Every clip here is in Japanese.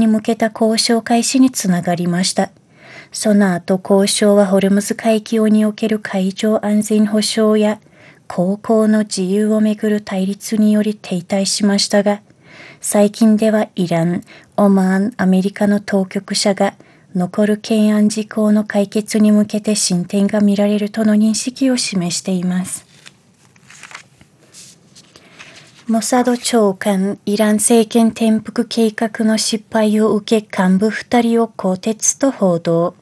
向けた交渉開始につながりました。その後、交渉はホルムズ海峡における海上安全保障や航行の自由をめぐる対立により停滞しましたが、最近ではイラン、オマーン、アメリカの当局者が残る懸案事項の解決に向けて進展が見られるとの認識を示しています。モサド長官、イラン政権転覆計画の失敗を受け幹部2人を更迭と報道。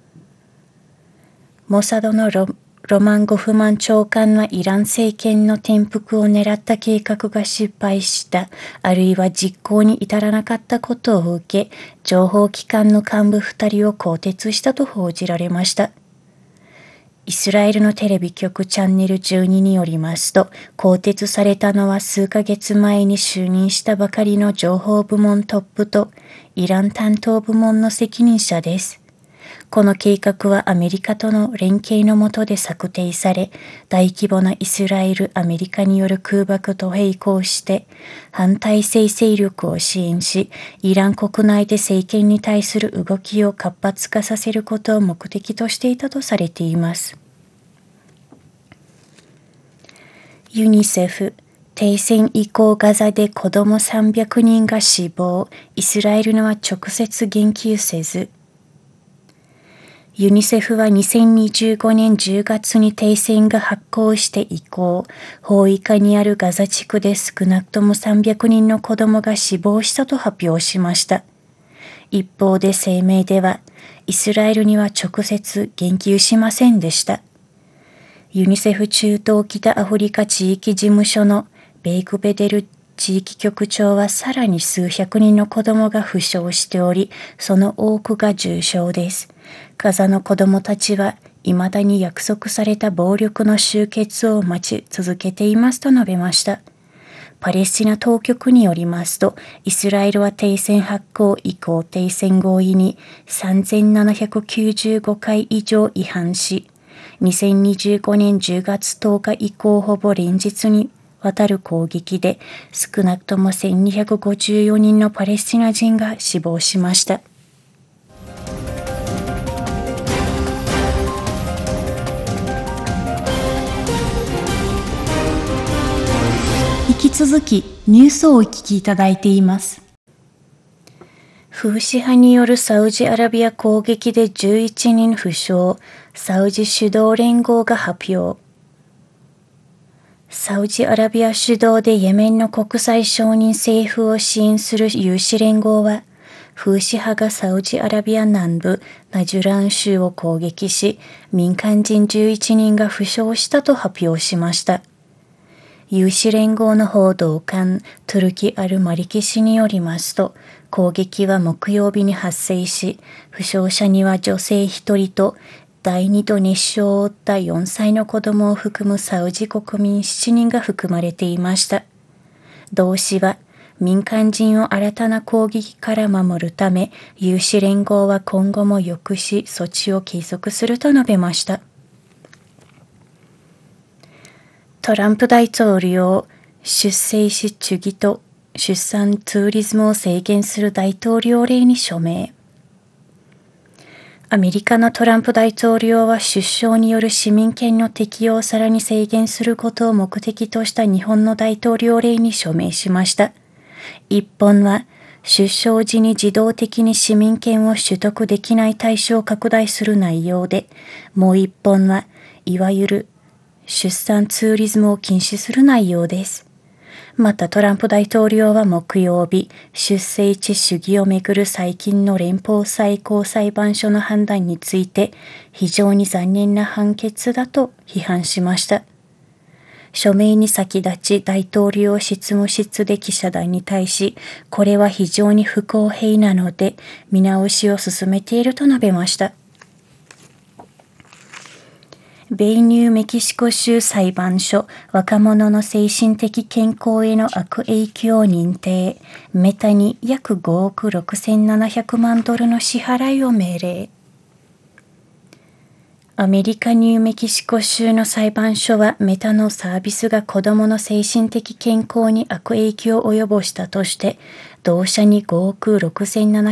モサドのロマン・ゴフマン長官はイラン政権の転覆を狙った計画が失敗した、あるいは実行に至らなかったことを受け、情報機関の幹部2人を更迭したと報じられました。イスラエルのテレビ局チャンネル12によりますと、更迭されたのは数ヶ月前に就任したばかりの情報部門トップとイラン担当部門の責任者です。この計画はアメリカとの連携の下で策定され、大規模なイスラエル・アメリカによる空爆と並行して反体制勢力を支援し、イラン国内で政権に対する動きを活発化させることを目的としていたとされています。ユニセフ、停戦以降ガザで子ども300人が死亡、イスラエルのは直接言及せず。ユニセフは2025年10月に停戦が発効して以降、包囲下にあるガザ地区で少なくとも300人の子どもが死亡したと発表しました。一方で声明では、イスラエルには直接言及しませんでした。ユニセフ中東北アフリカ地域事務所のベイクベデル地域局長はさらに数百人の子どもが負傷しており、その多くが重傷です。ガザの子どもたちは未だに約束された暴力の終結を待ち続けていますと述べました。パレスチナ当局によりますと、イスラエルは停戦発効以降停戦合意に3795回以上違反し、2025年10月10日以降ほぼ連日にわたる攻撃で少なくとも1254人のパレスチナ人が死亡しました。引き続きニュースをお聞きいただいています。フーシ派によるサウジアラビア攻撃で11人負傷、サウジ主導連合が発表。サウジアラビア主導でイエメンの国際承認政府を支援する有志連合は、フーシ派がサウジアラビア南部ナジュラン州を攻撃し、民間人11人が負傷したと発表しました。有志連合の報道官トゥルキ・アル・マリキ氏によりますと、攻撃は木曜日に発生し、負傷者には女性1人と第2度熱傷を負った4歳の子供を含むサウジ国民7人が含まれていました。同氏は民間人を新たな攻撃から守るため、有志連合は今後も抑止措置を継続すると述べました。トランプ大統領、出生子主義と出産ツーリズムを制限する大統領令に署名。アメリカのトランプ大統領は出生による市民権の適用をさらに制限することを目的とした日本の大統領令に署名しました。一本は、出生時に自動的に市民権を取得できない対象を拡大する内容で、もう一本はいわゆる出産ツーリズムを禁止する内容です。またトランプ大統領は木曜日、出生地主義をめぐる最近の連邦最高裁判所の判断について、非常に残念な判決だと批判しました。署名に先立ち大統領執務室で記者団に対し、これは非常に不公平なので見直しを進めていると述べました。米ニューメキシコ州裁判所、若者の精神的健康への悪影響を認定、メタに約5億6700万ドルの支払いを命令。アメリカニューメキシコ州の裁判所はメタのサービスが子どもの精神的健康に悪影響を及ぼしたとして、同社に5億6700